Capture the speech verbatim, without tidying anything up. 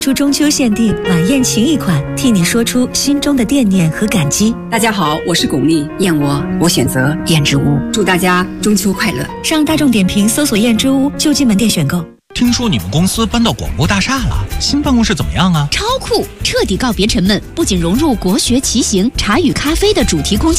出中秋限定晚宴情谊款，替你说出心中的惦念和感激。 大家好，我是巩俐，燕窝我选择燕之屋，祝大家中秋快乐。 上大众点评搜索燕之屋，就近门店选购。 听说你们公司搬到广播大厦了，新办公室怎么样啊？ 超酷，彻底告别沉闷，不仅融入国学骑行、茶与咖啡的主题空间。